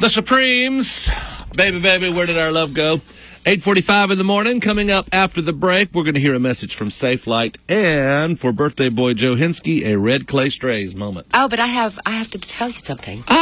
The Supremes. Baby, baby, where did our love go? 8:45 in the morning. Coming up after the break, we're going to hear a message from Safe Light. And for birthday boy Joe Hinsky, a Red Clay Strays moment. Oh, but I have to tell you something.